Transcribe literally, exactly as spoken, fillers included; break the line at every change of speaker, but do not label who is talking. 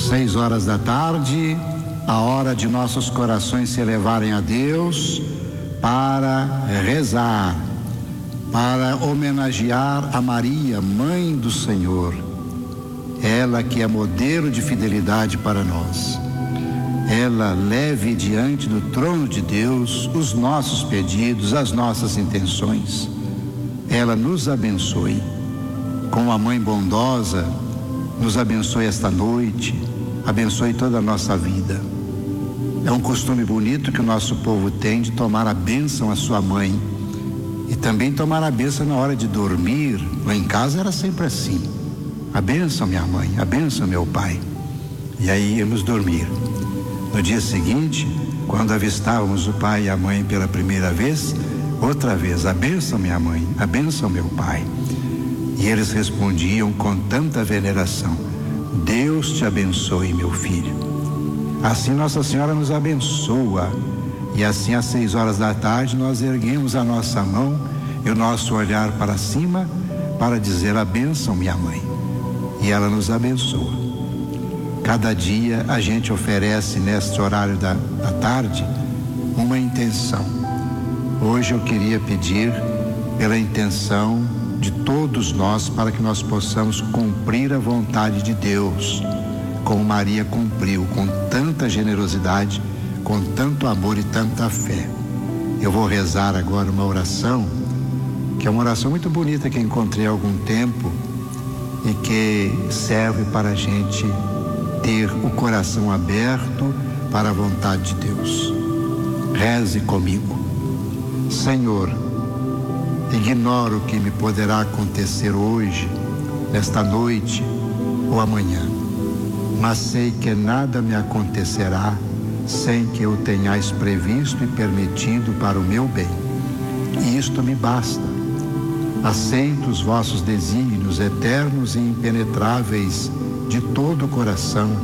Seis horas da tarde, a hora de nossos corações se elevarem a Deus para rezar, para homenagear a Maria, mãe do Senhor, ela que é modelo de fidelidade para nós. Ela leve diante do trono de Deus os nossos pedidos, as nossas intenções. Ela nos abençoe. Como a mãe bondosa, nos abençoe esta noite, abençoe toda a nossa vida. É um costume bonito que o nosso povo tem de tomar a bênção à sua mãe e também tomar a bênção na hora de dormir. Lá em casa era sempre assim: a bênção minha mãe, a bênção meu pai. E aí íamos dormir. No dia seguinte, quando avistávamos o pai e a mãe pela primeira vez, outra vez: a bênção minha mãe, a bênção meu pai. E eles respondiam com tanta veneração: Deus te abençoe, meu filho. Assim Nossa Senhora nos abençoa. E assim às seis horas da tarde nós erguemos a nossa mão e o nosso olhar para cima para dizer: a bênção minha mãe. E ela nos abençoa. Cada dia a gente oferece neste horário da, da tarde uma intenção. Hoje eu queria pedir pela intenção de todos nós, para que nós possamos cumprir a vontade de Deus, como Maria cumpriu, com tanta generosidade, com tanto amor e tanta fé. Eu vou rezar agora uma oração, que é uma oração muito bonita que encontrei há algum tempo e que serve para a gente ter o coração aberto para a vontade de Deus. Reze comigo. Senhor, ignoro o que me poderá acontecer hoje, nesta noite ou amanhã, mas sei que nada me acontecerá sem que eu tenhais previsto e permitido para o meu bem. E isto me basta. Aceito os vossos desígnios eternos e impenetráveis de todo o coração,